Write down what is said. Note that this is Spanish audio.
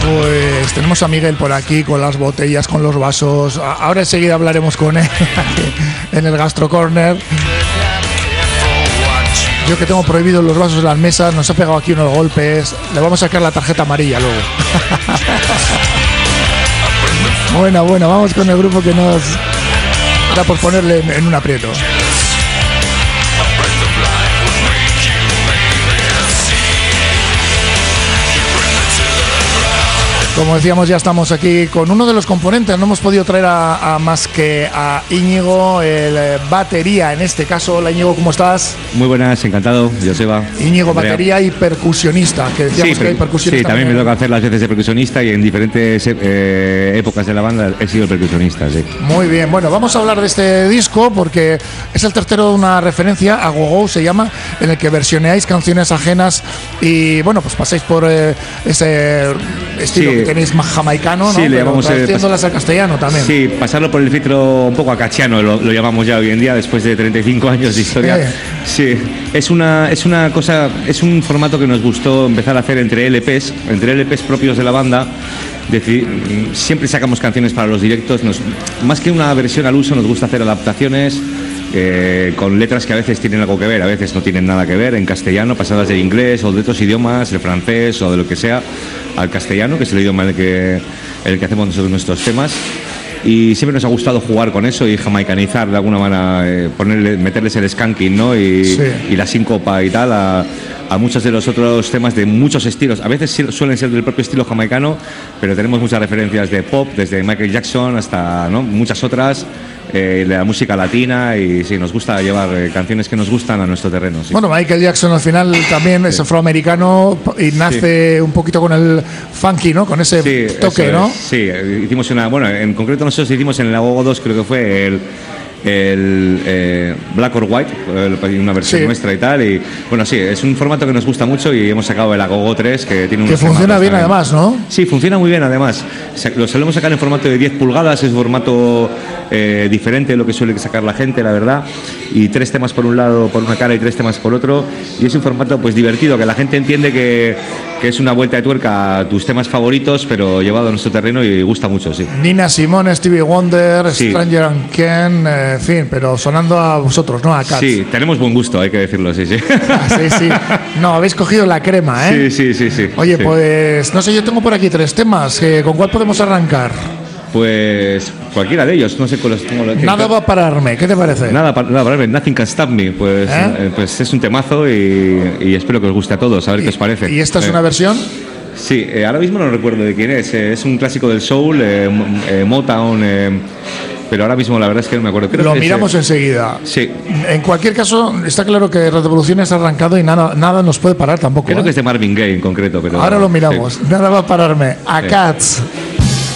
Pues tenemos a Miguel por aquí con las botellas, con los vasos. Ahora enseguida hablaremos con él en el Gastro Corner. Yo que tengo prohibido los vasos en las mesas, nos ha pegado aquí unos golpes. Le vamos a sacar la tarjeta amarilla luego. Bueno, vamos con el grupo que nos da por ponerle en un aprieto. Como decíamos, ya estamos aquí con uno de los componentes. No hemos podido traer a más que a Íñigo, el batería en este caso. Hola Íñigo, ¿cómo estás? Muy buenas, encantado, Joseba. Íñigo, batería y percusionista, que decíamos que hay percusionista. Sí, también me toca hacer las veces de percusionista y en diferentes épocas de la banda he sido percusionista, sí. Muy bien, bueno, vamos a hablar de este disco porque es el tercero de una referencia, a Go-Go se llama, en el que versioneáis canciones ajenas y bueno, pues pasáis por ese estilo que tenéis más jamaicano, ¿no? Sí, le llamamos traduciéndolas al castellano también. Sí, pasarlo por el filtro un poco acachiano, lo llamamos ya hoy en día, después de 35 años de historia. Sí, es una cosa, es un formato que nos gustó empezar a hacer entre LPs propios de la banda. Siempre sacamos canciones para los directos, más que una versión al uso, nos gusta hacer adaptaciones con letras que a veces tienen algo que ver, a veces no tienen nada que ver, en castellano, pasadas del inglés o de otros idiomas, el francés o de lo que sea, al castellano, que es el idioma en el que hacemos nosotros nuestros temas. Y siempre nos ha gustado jugar con eso y jamaicanizar de alguna manera, meterles el skanking, ¿no? Y la síncopa y tal a muchos de los otros temas de muchos estilos. A veces suelen ser del propio estilo jamaicano, pero tenemos muchas referencias de pop, desde Michael Jackson hasta, ¿no?, muchas otras, de la música latina, y sí, nos gusta llevar canciones que nos gustan a nuestro terreno. Sí. Bueno, Michael Jackson al final también es afroamericano y nace un poquito con el funky, ¿no? Con ese toque, ¿no? Sí, hicimos en concreto nosotros hicimos en el Go-Go 2, creo que fue el Black or White, una versión nuestra y tal, y bueno, sí, es un formato que nos gusta mucho y hemos sacado el Go-Go 3 que tiene que funciona bien también. Además, ¿no? Sí, funciona muy bien además. Lo solemos sacar en formato de 10 pulgadas, es un formato diferente de lo que suele sacar la gente, la verdad, y 3 temas por un lado, por una cara, y 3 temas por otro, y es un formato pues divertido, que la gente entiende que es una vuelta de tuerca a tus temas favoritos, pero llevado a nuestro terreno, y gusta mucho, sí. Nina Simone, Stevie Wonder, Stranger and Ken, en fin, pero sonando a vosotros, ¿no? A Cats. Sí, tenemos buen gusto, hay que decirlo, sí. Sí. No, habéis cogido la crema, ¿eh? Sí. Oye, pues, no sé, yo tengo por aquí 3 temas, ¿con cuál podemos arrancar? Pues cualquiera de ellos, no sé cuáles tengo. Nada va a pararme, ¿qué te parece? Nada va a pararme, Nothing Can Stop Me, pues es un temazo y espero que os guste a todos, a ver qué os parece. ¿Y esta es una versión? Sí, ahora mismo no recuerdo de quién es un clásico del soul, Motown, pero ahora mismo la verdad es que no me acuerdo. Lo miramos enseguida. Sí. En cualquier caso, está claro que Revoluciones ha arrancado y nada nos puede parar tampoco. Creo que es de Marvin Gaye en concreto. Pero ahora lo miramos, nada va a pararme. A Cats.